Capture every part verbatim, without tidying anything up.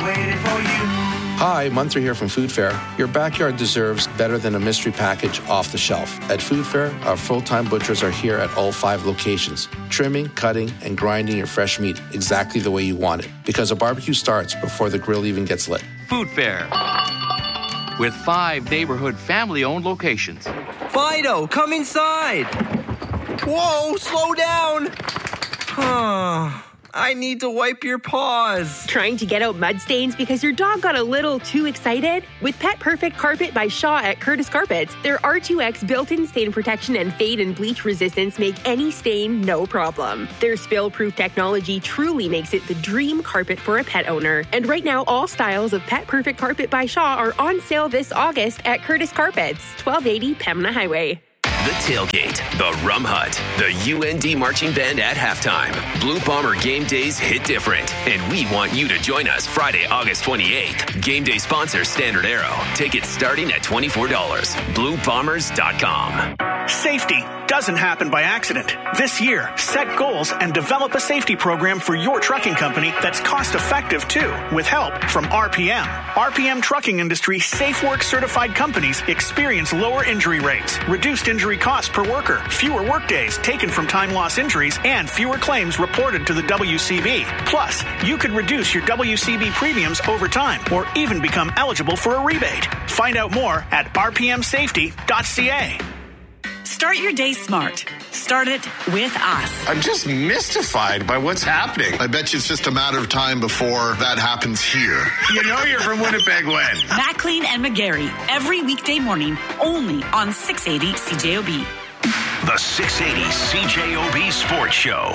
waiting for you. Hi, Munther here from Food Fair. Your backyard deserves better than a mystery package off the shelf. At Food Fair, our full-time butchers are here at all five locations, trimming, cutting, and grinding your fresh meat exactly the way you want it. Because a barbecue starts before the grill even gets lit. Food Fair, with five neighborhood family-owned locations. Fido, come inside. Whoa, slow down. Huh. I need to wipe your paws. Trying to get out mud stains because your dog got a little too excited? With Pet Perfect Carpet by Shaw at Curtis Carpets, their R two X built-in stain protection and fade and bleach resistance make any stain no problem. Their spill-proof technology truly makes it the dream carpet for a pet owner. And right now, all styles of Pet Perfect Carpet by Shaw are on sale this August at Curtis Carpets, twelve eighty Pembina Highway. The Tailgate, the Rum Hut, the U N D Marching Band at halftime. Blue Bomber game days hit different, and we want you to join us Friday, August twenty-eighth. Game day sponsor Standard Arrow. Tickets starting at twenty-four dollars. blue bombers dot com. Safety doesn't happen by accident. This year, set goals and develop a safety program for your trucking company that's cost-effective, too, with help from R P M. R P M Trucking Industry Safe Work certified companies experience lower injury rates, reduced injury costs per worker, fewer workdays taken from time loss injuries, and fewer claims reported to the W C B. Plus, you could reduce your W C B premiums over time or even become eligible for a rebate. Find out more at r p m safety dot c a. Start your day smart. Start it with us. I'm just mystified by what's happening. I bet you it's just a matter of time before that happens here. You know you're from Winnipeg when? Maclean and McGarry, every weekday morning, only on six eighty C J O B. The six eighty C J O B Sports Show.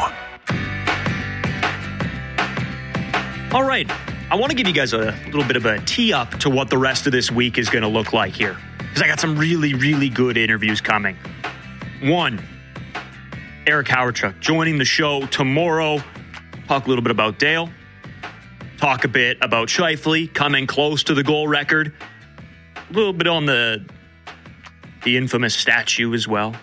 All right. I want to give you guys a little bit of a tee up to what the rest of this week is going to look like here, because I got some really, really good interviews coming. One, Eric Howardchuk joining the show tomorrow. Talk a little bit about Dale. Talk a bit about Scheifele coming close to the goal record. A little bit on the, the infamous statue as well.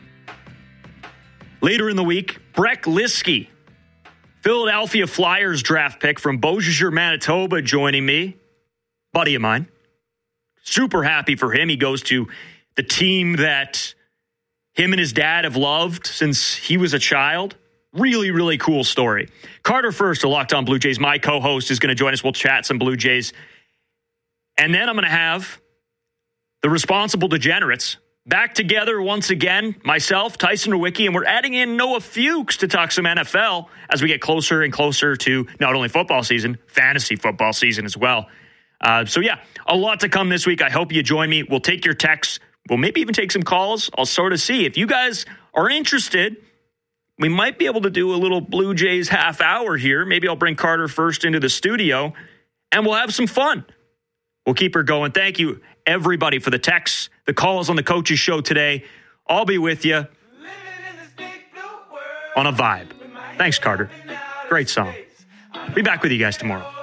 Later in the week, Breck Liskey, Philadelphia Flyers draft pick from Beausejour, Manitoba, joining me. Buddy of mine. Super happy for him. He goes to the team that him and his dad have loved since he was a child. Really, really cool story. Carter First of Locked On Blue Jays, my co-host, is going to join us. We'll chat some Blue Jays. And then I'm going to have the Responsible Degenerates back together once again. Myself, Tyson Nowicki, and we're adding in Noah Fuchs to talk some N F L as we get closer and closer to not only football season, fantasy football season as well. Uh, so, yeah, a lot to come this week. I hope you join me. We'll take your texts. We'll maybe even take some calls. I'll sort of see. If you guys are interested, we might be able to do a little Blue Jays half hour here. Maybe I'll bring Carter First into the studio, and we'll have some fun. We'll keep her going. Thank you, everybody, for the texts, the calls on the Coaches Show today. I'll be with you on a vibe. Thanks, Carter. Great song. Be back with you guys tomorrow.